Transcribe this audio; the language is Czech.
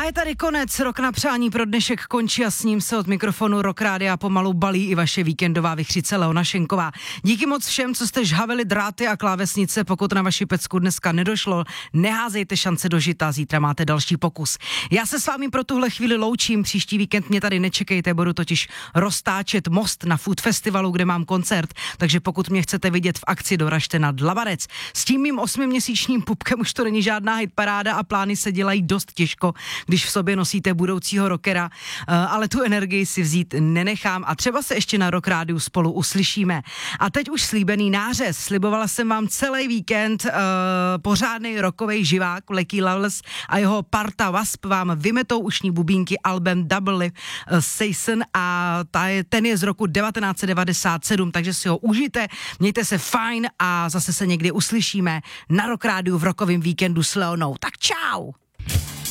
je tady konec, rok na přání pro dnešek končí a s ním se od mikrofonu Rock Rádia pomalu balí i vaše víkendová vichřice Leona Šenková. Díky moc všem, co jste žhavili dráty a klávesnice, pokud na vaši pecku dneska nedošlo, neházejte šance do žita, zítra máte další pokus. Já se s vámi pro tuhle chvíli loučím, příští víkend mě tady nečekejte, budu totiž roztáčet Most na Food Festivalu, kde mám koncert, takže pokud mě chcete vidět v akci, doražte na Dlabarec. S tím mým 8měsíčním pupkem už to není žádná hitparáda a plány se dělají dost těžko, když v sobě nosíte budoucího rockera, ale tu energii si vzít nenechám a třeba se ještě na Rock Rádiu spolu uslyšíme. A teď už slíbený nářez. Slibovala jsem vám celý víkend pořádnej rockovej živák, Lecky Lawless a jeho parta Wasp vám vymetou ušní bubínky album Double Season a ten je z roku 1997, takže si ho užijte, mějte se fajn a zase se někdy uslyšíme na Rock Rádiu v rockovém víkendu s Leonou. Tak čau!